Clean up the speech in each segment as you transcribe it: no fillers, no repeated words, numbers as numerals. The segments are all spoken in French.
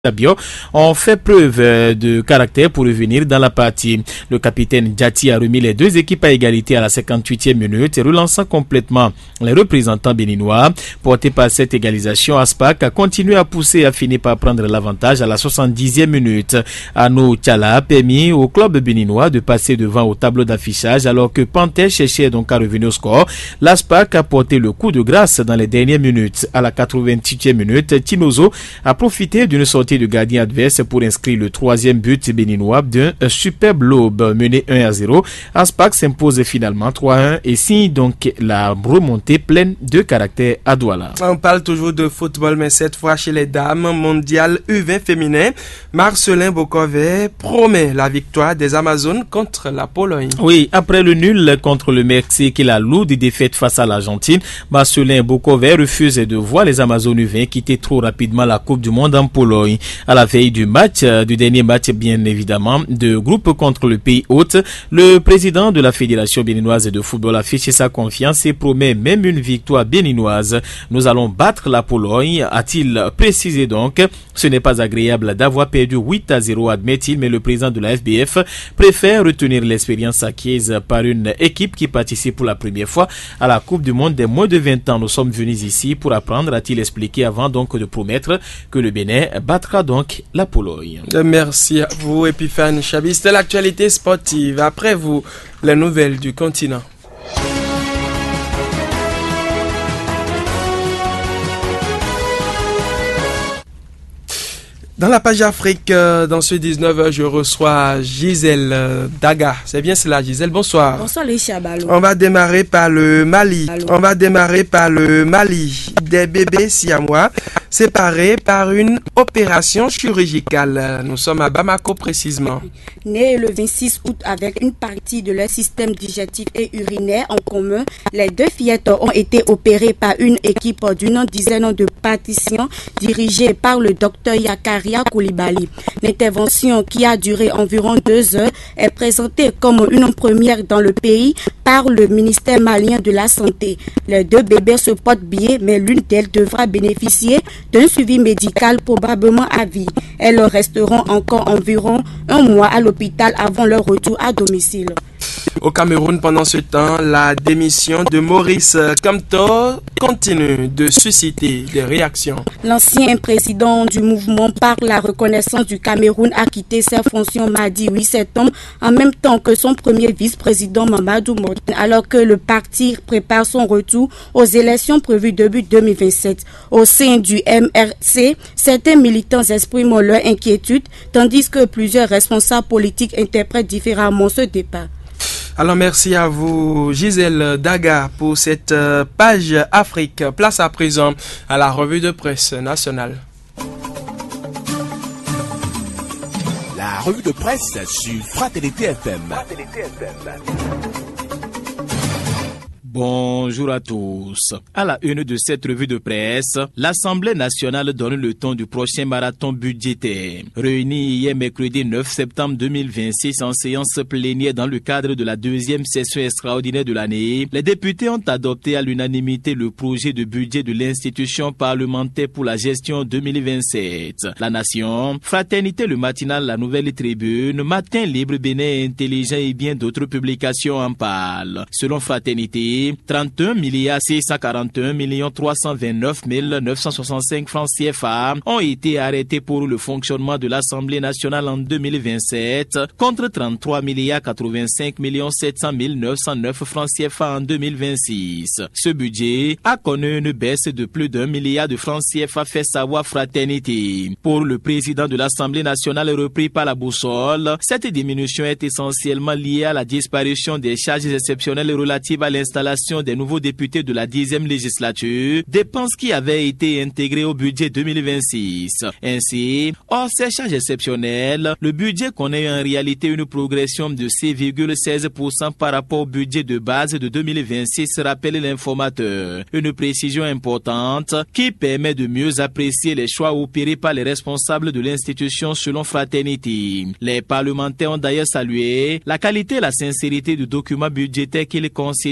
Sabio ont fait preuve de caractère pour revenir dans la partie. Le capitaine Djati a remis les deux équipes à égalité à la 58e minute et relançant complètement les représentants béninois. Porté par cette égalisation, Aspac a continué à pousser et a fini par prendre l'avantage à la 70e minute. Arnaud Tchala a permis au club béninois de passer devant au tableau d'affichage alors que Panthère cherchait donc à revenir au score. L'Aspac a porté le coup de grâce dans les dernières minutes. À la 88e minute, Tinozo a profité d'une sortie de gardien adverse pour inscrire le troisième but béninois d'un superbe lobe mené 1-0. Aspac s'impose finalement 3-1 et signe donc la remontée pleine de caractère à Douala. On parle toujours de football, mais cette fois chez les dames, mondial U20 féminin. Marcelin Bokovet promet la victoire des Amazones contre la Pologne. Oui, après le nul contre le Mexique et la lourde défaite face à l'Argentine, Marcelin Bokovet refuse de voir les Amazones U20 quitter trop rapidement la Coupe du Monde en Pologne. À la veille du dernier match bien évidemment, de groupe contre le pays hôte, le président de la Fédération béninoise de football affiche sa confiance et promet même une victoire béninoise. Nous allons battre la Pologne, a-t-il précisé donc. Ce n'est pas agréable d'avoir perdu 8-0, admet-il, mais le président de la FBF préfère retenir l'expérience acquise par une équipe qui participe pour la première fois à la Coupe du Monde des moins de 20 ans. Nous sommes venus ici pour apprendre, a-t-il expliqué avant donc de promettre que le Bénin battra donc la Pologne. Merci à vous, Epiphane Chabi. C'était l'actualité sportive. Après vous, les nouvelles du continent. Dans la page Afrique, dans ce 19h, je reçois Gisèle Daga. C'est bien cela, Gisèle. Bonsoir. Bonsoir, les Chabalo. On va démarrer par le Mali. Des bébés siamois séparés par une opération chirurgicale. Nous sommes à Bamako précisément. Nés le 26 août avec une partie de leur système digestif et urinaire en commun, les deux fillettes ont été opérées par une équipe d'une dizaine de praticiens dirigée par le docteur Yakaria Koulibaly. L'intervention, qui a duré environ 2 heures, est présentée comme une première dans le pays par le ministère malien de la Santé. Les deux bébés se portent bien, mais l'une d'elles devra bénéficier d'un suivi médical probablement à vie. Elles resteront encore environ 1 mois à l'hôpital avant leur retour à domicile. Au Cameroun, pendant ce temps, la démission de Maurice Kamto continue de susciter des réactions. L'ancien président du mouvement par la reconnaissance du Cameroun a quitté ses fonctions mardi 8 septembre, en même temps que son premier vice-président Mamadou Mortin, alors que le parti prépare son retour aux élections prévues début 2027. Au sein du MRC, certains militants expriment leur inquiétude, tandis que plusieurs responsables politiques interprètent différemment ce départ. Alors merci à vous Gisèle Daga pour cette page Afrique. Place à présent à la revue de presse nationale. La revue de presse sur Fraternité FM. Bonjour à tous. À la une de cette revue de presse, l'Assemblée nationale donne le ton du prochain marathon budgétaire. Réunis hier mercredi 9 septembre 2026 en séance plénière dans le cadre de la deuxième session extraordinaire de l'année, les députés ont adopté à l'unanimité le projet de budget de l'institution parlementaire pour la gestion 2027. La Nation, Fraternité le matinal, la Nouvelle Tribune, Matin Libre, Bénin Intelligent et bien d'autres publications en parlent. Selon Fraternité, 31 641 329 965 francs CFA ont été arrêtés pour le fonctionnement de l'Assemblée nationale en 2027 contre 33 85 700 909 francs CFA en 2026. Ce budget a connu une baisse de plus d'1 milliard de francs CFA, fait savoir Fraternité. Pour le président de l'Assemblée nationale repris par la boussole, cette diminution est essentiellement liée à la disparition des charges exceptionnelles relatives à l'installation des nouveaux députés de la 10e législature, dépenses qui avaient été intégrées au budget 2026. Ainsi, hors ces charges exceptionnelles, le budget connaît en réalité une progression de 6,16% par rapport au budget de base de 2026, rappelle l'informateur. Une précision importante qui permet de mieux apprécier les choix opérés par les responsables de l'institution selon Fraternité. Les parlementaires ont d'ailleurs salué la qualité et la sincérité du document budgétaire qu'ils considèrent comme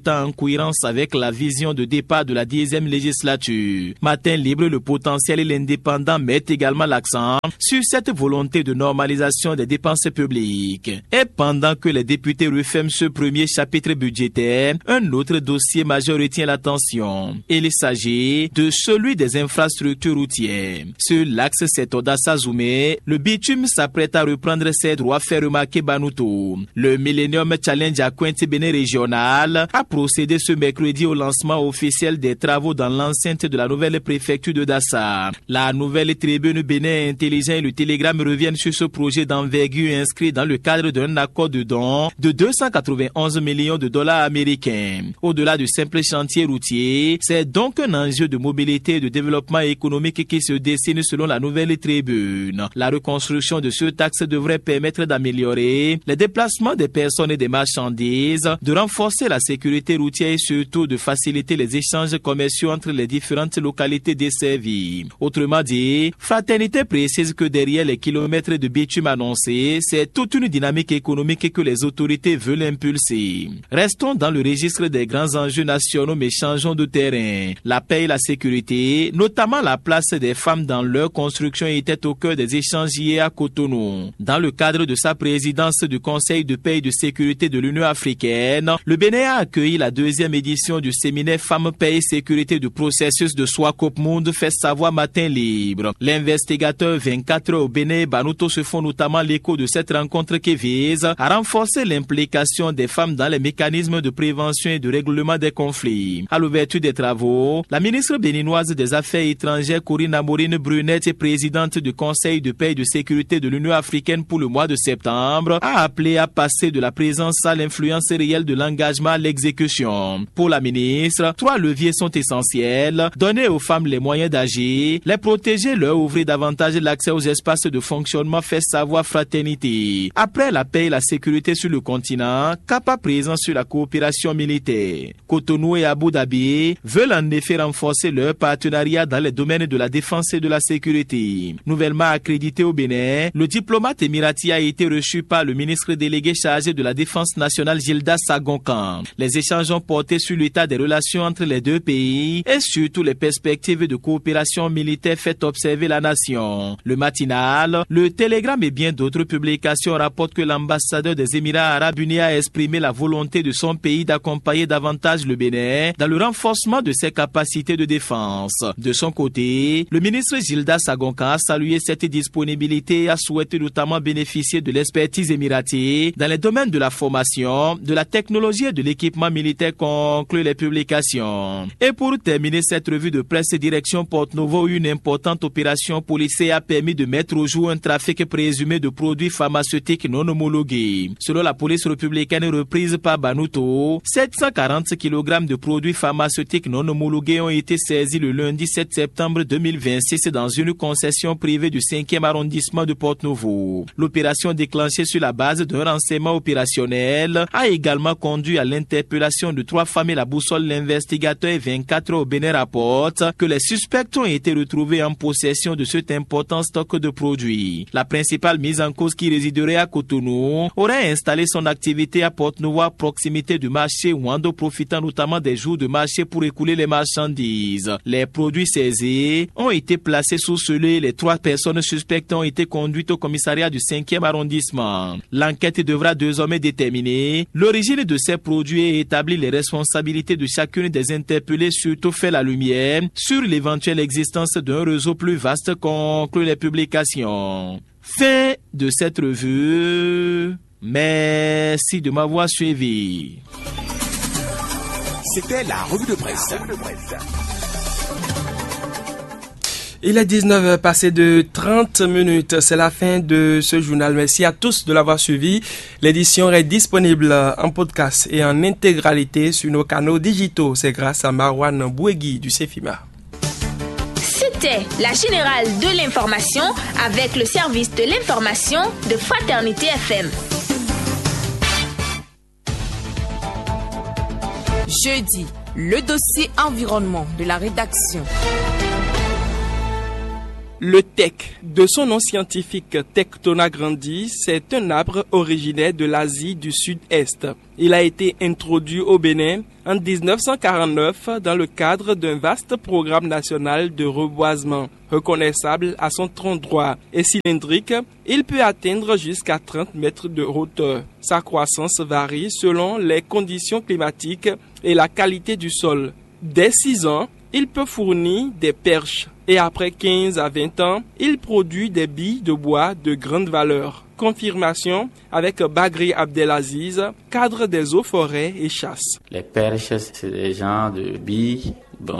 étant en cohérence avec la vision de départ de la 10e législature. Matin Libre, le potentiel et l'indépendant mettent également l'accent sur cette volonté de normalisation des dépenses publiques. Et pendant que les députés referment ce premier chapitre budgétaire, un autre dossier majeur retient l'attention. Il s'agit de celui des infrastructures routières. Sur l'axe Setoda-Sazoumé, le bitume s'apprête à reprendre ses droits, fait remarquer Banouto. Le Millennium Challenge à Kointi-Bénin régional a procédé ce mercredi au lancement officiel des travaux dans l'enceinte de la nouvelle préfecture de Dassa. La nouvelle tribune Bénin Intelligent et le Télégramme reviennent sur ce projet d'envergure inscrit dans le cadre d'un accord de don de 291 millions de dollars américains. Au-delà du simple chantier routier, c'est donc un enjeu de mobilité et de développement économique qui se dessine selon la nouvelle tribune. La reconstruction de ce axe devrait permettre d'améliorer les déplacements des personnes et des marchandises, de renforcer la sécurité routière et surtout de faciliter les échanges commerciaux entre les différentes localités desservies. Autrement dit, Fraternité précise que derrière les kilomètres de bitume annoncés, c'est toute une dynamique économique que les autorités veulent impulser. Restons dans le registre des grands enjeux nationaux mais changeons de terrain. La paix et la sécurité, notamment la place des femmes dans leur construction, était au cœur des échanges hier à Cotonou. Dans le cadre de sa présidence du Conseil de paix et de sécurité de l'Union africaine, le Bénin a accueilli la 2e édition du séminaire Femmes, paix et sécurité du processus de Swakopmund, fait savoir Matin Libre. L'investigateur 24 au Bénin, Banouto, se font notamment l'écho de cette rencontre qui vise à renforcer l'implication des femmes dans les mécanismes de prévention et de règlement des conflits. À l'ouverture des travaux, la ministre béninoise des Affaires étrangères Corinne Amorine Brunette, présidente du Conseil de paix et de sécurité de l'Union africaine pour le mois de septembre, a appelé à passer de la présence à l'influence réelle de l'engagement à l'exécution. Pour la ministre, 3 leviers sont essentiels: donner aux femmes les moyens d'agir, les protéger, leur ouvrir davantage l'accès aux espaces de fonctionnement, fait savoir Fraternité. Après la paix et la sécurité sur le continent, cap à présent sur la coopération militaire. Cotonou et Abu Dhabi veulent en effet renforcer leur partenariat dans les domaines de la défense et de la sécurité. Nouvellement accrédité au Bénin, le diplomate émirati a été reçu par le ministre délégué chargé de la défense nationale Gilda Sagonkan. Les échanges ont porté sur l'état des relations entre les deux pays et surtout les perspectives de coopération militaire, fait observer La Nation. Le Matinal, le Télégramme et bien d'autres publications rapportent que l'ambassadeur des Émirats arabes unis a exprimé la volonté de son pays d'accompagner davantage le Bénin dans le renforcement de ses capacités de défense. De son côté, le ministre Gilda Sagonkan a salué cette disponibilité et a souhaité notamment bénéficier de l'expertise émirati dans les domaines de la formation, de la technologie et de l'équipement militaire, conclut les publications. Et pour terminer cette revue de presse, direction Porte-Novo, une importante opération policière a permis de mettre au jour un trafic présumé de produits pharmaceutiques non homologués. Selon la police républicaine reprise par Banouto, 740 kg de produits pharmaceutiques non homologués ont été saisis le lundi 7 septembre 2026 dans une concession privée du 5e arrondissement de Porte-Novo. L'opération déclenchée sur la base d'un renseignement opérationnel a également conduit à l'interpellation de 3 femmes et la boussole. L'investigateur 24 au Bénin rapporte que les suspects ont été retrouvés en possession de cet important stock de produits. La principale mise en cause, qui résiderait à Cotonou, aurait installé son activité à Porte-Novo à proximité du marché Wando, profitant notamment des jours de marché pour écouler les marchandises. Les produits saisis ont été placés sous scellé. Les 3 personnes suspectes ont été conduites au commissariat du 5e arrondissement. L'enquête devra désormais déterminer l'origine de ces produits et établir les responsabilités de chacune des interpellés, surtout fait la lumière sur l'éventuelle existence d'un réseau plus vaste, conclut les publications. Fin de cette revue. Merci de m'avoir suivi. C'était la revue de presse. Il est 19h passé de 30 minutes. C'est la fin de ce journal. Merci à tous de l'avoir suivi. L'édition est disponible en podcast et en intégralité sur nos canaux digitaux. C'est grâce à Marwan Bouegui du CEFIMA. C'était la générale de l'information avec le service de l'information de Fraternité FM. Jeudi, le dossier environnement de la rédaction. Le teck, de son nom scientifique Tectona grandis, c'est un arbre originaire de l'Asie du Sud-Est. Il a été introduit au Bénin en 1949 dans le cadre d'un vaste programme national de reboisement. Reconnaissable à son tronc droit et cylindrique, il peut atteindre jusqu'à 30 mètres de hauteur. Sa croissance varie selon les conditions climatiques et la qualité du sol. Dès 6 ans, il peut fournir des perches et après 15 à 20 ans, il produit des billes de bois de grande valeur. Confirmation avec Bagri Abdelaziz, cadre des eaux forêts et chasse. Les perches, c'est des genres de billes,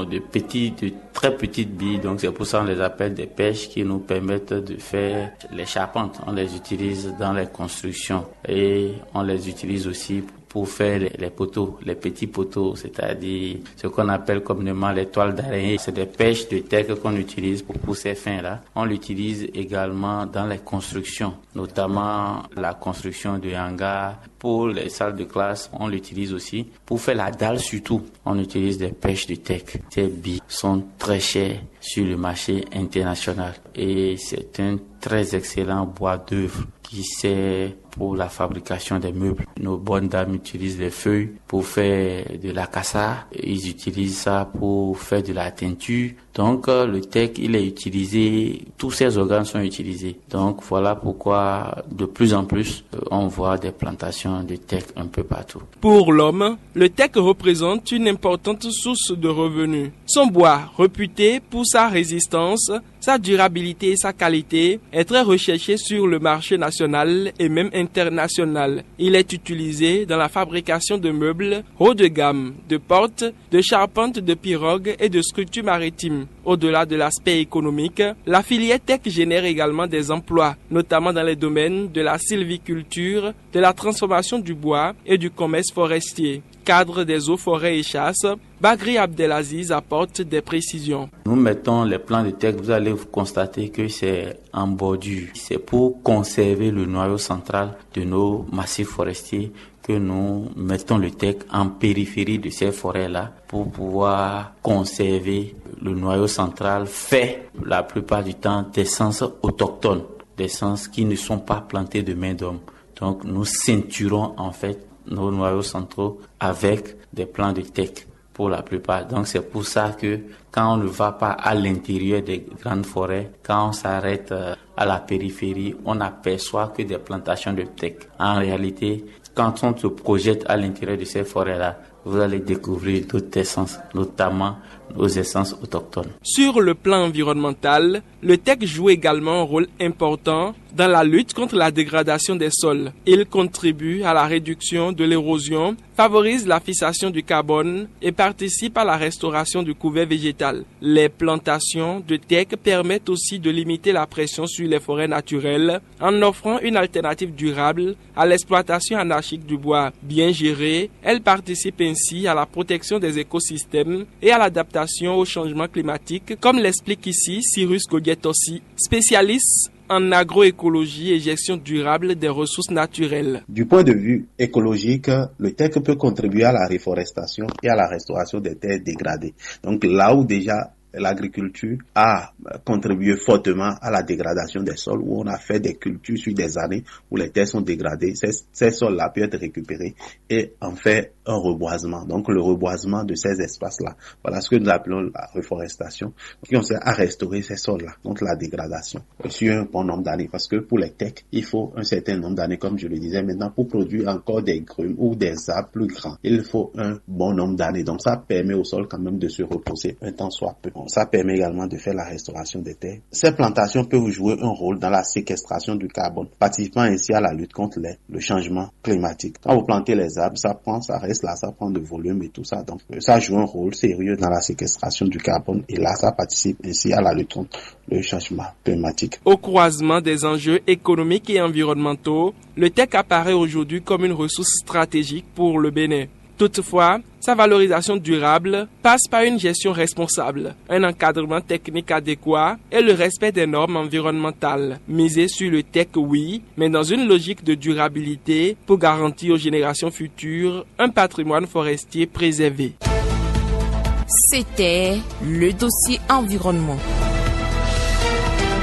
de très petites billes, donc c'est pour ça qu'on les appelle des perches qui nous permettent de faire les charpentes. On les utilise dans les constructions et on les utilise aussi pour faire les poteaux, les petits poteaux, c'est-à-dire ce qu'on appelle communément les toiles d'araignée. C'est des perches de teck qu'on utilise pour ces fins-là. On l'utilise également dans les constructions, notamment la construction de hangars. Pour les salles de classe, on l'utilise aussi. Pour faire la dalle surtout, on utilise des perches de teck. Ces billes sont très chères sur le marché international et c'est un très excellent bois d'œuvre qui sert pour la fabrication des meubles. Nos bonnes dames utilisent les feuilles pour faire de la cassa. Ils utilisent ça pour faire de la teinture. Donc le teck, il est utilisé, tous ces organes sont utilisés. Donc voilà pourquoi de plus en plus on voit des plantations de teck un peu partout. Pour l'homme, le teck représente une importante source de revenus. Son bois, réputé pour sa résistance, sa durabilité et sa qualité, est très recherché sur le marché national et même international. Il est utilisé dans la fabrication de meubles haut de gamme, de portes, de charpentes, de pirogues et de structures maritimes. Au-delà de l'aspect économique, la filière teck génère également des emplois, notamment dans les domaines de la sylviculture, de la transformation du bois et du commerce forestier. Cadre des eaux forêts et chasse, Bagri Abdelaziz apporte des précisions. Nous mettons les plants de teck, vous allez constater que c'est en bordure. C'est pour conserver le noyau central de nos massifs forestiers que nous mettons le teck en périphérie de ces forêts-là pour pouvoir conserver le noyau central fait la plupart du temps d'essences autochtones, d'essences qui ne sont pas plantées de main d'homme. Donc nous ceinturons en fait nos noyaux centraux avec des plants de teck pour la plupart. Donc c'est pour ça que quand on ne va pas à l'intérieur des grandes forêts, quand on s'arrête à la périphérie, on n'aperçoit que des plantations de teck. En réalité, quand on se projette à l'intérieur de ces forêts-là, vous allez découvrir d'autres essences, notamment nos essences autochtones. Sur le plan environnemental, le teck joue également un rôle important dans la lutte contre la dégradation des sols. Il contribue à la réduction de l'érosion, favorise la fixation du carbone et participe à la restauration du couvert végétal. Les plantations de teck permettent aussi de limiter la pression sur les forêts naturelles en offrant une alternative durable à l'exploitation anarchique du bois. Bien gérée, elle participe ainsi à la protection des écosystèmes et à l'adaptation au changement climatique, comme l'explique ici Cyrus Goguetossi, spécialiste en agroécologie et gestion durable des ressources naturelles. Du point de vue écologique, le teck peut contribuer à la reforestation et à la restauration des terres dégradées. Donc là où déjà l'agriculture a contribué fortement à la dégradation des sols, où on a fait des cultures sur des années où les terres sont dégradées, ces sols-là peuvent être récupérés et en fait un reboisement. Donc le reboisement de ces espaces-là, voilà ce que nous appelons la reforestation, qui consiste à restaurer ces sols-là, donc la dégradation, sur un bon nombre d'années. Parce que pour les teck, il faut un certain nombre d'années, comme je le disais. Maintenant, pour produire encore des grumes ou des arbres plus grands, il faut un bon nombre d'années. Donc ça permet au sol quand même de se reposer un temps soit peu. Ça permet également de faire la restauration des terres. Ces plantations peuvent jouer un rôle dans la séquestration du carbone, participant ainsi à la lutte contre le changement climatique. Quand vous plantez les arbres, ça reste là, ça prend de volume et tout ça. Donc ça joue un rôle sérieux dans la séquestration du carbone et là, ça participe ainsi à la lutte contre le changement climatique. Au croisement des enjeux économiques et environnementaux, le teck apparaît aujourd'hui comme une ressource stratégique pour le Bénin. Toutefois, sa valorisation durable passe par une gestion responsable, un encadrement technique adéquat et le respect des normes environnementales. Miser sur le teck, oui, mais dans une logique de durabilité pour garantir aux générations futures un patrimoine forestier préservé. C'était le dossier environnement.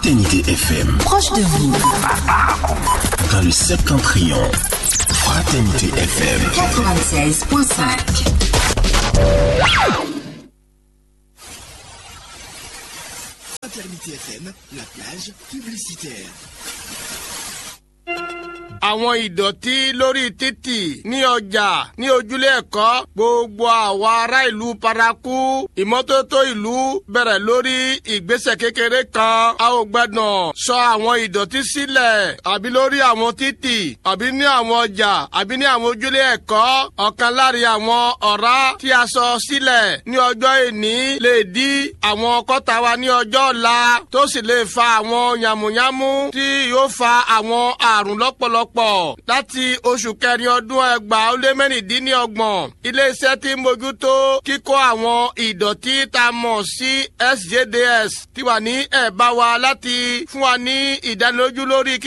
Fraternité FM. Proche de vous. Dans le Septentrion. Fraternité FM. 96.5. Fraternité FM, la plage publicitaire. Àwọn ìdọ̀tí lórí títì ní ọjà ní ojúlé ẹ̀kọ́ gbogbo àwa ará ìlú paraku ìmọ́tótó ìlú bẹ̀rẹ̀ lórí ìgbésẹ̀ kékeré kan a ò gbẹ́dàn sọ àwọn ìdọ̀tí sílẹ̀ àbí lórí àwọn títì àbí ní àwọn ọjà àbí ní àwọn ojúlé ẹ̀kọ́ ọ̀kan láàrin àwọn ọ̀rá tí a sọ sílẹ̀ ní ọjọ́ ìní lè dí àwọn kọ́tà wa ní ọjọ́ ọ̀la tó sì lè fa àwọn yàmùyàmù tí yóò fa àwọn àrùn lọ́pọ̀lọpọ̀ láti oṣù kẹrin ọdún 2016 iléeṣẹ́ tí ń mójútó kíkó àwọn ìdọ̀tí tá a mọ̀ sí SJDS ti wà ní ẹ̀bá wa láti fún wa ní ìdánilójú lórí